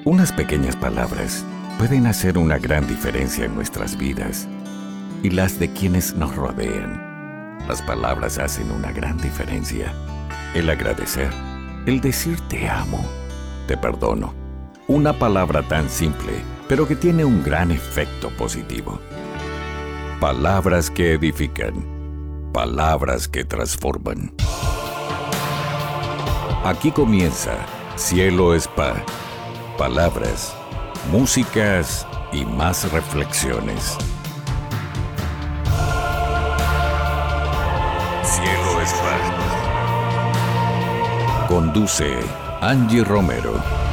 Unas pequeñas palabras pueden hacer una gran diferencia en nuestras vidas y las de quienes nos rodean. Las palabras hacen una gran diferencia. El agradecer, el decir te amo, te perdono. Una palabra tan simple, pero que tiene un gran efecto positivo. Palabras que edifican, palabras que transforman. Aquí comienza Cielo es Paz. Palabras, músicas y más reflexiones. Cielo es Paz. Conduce Angie Romero.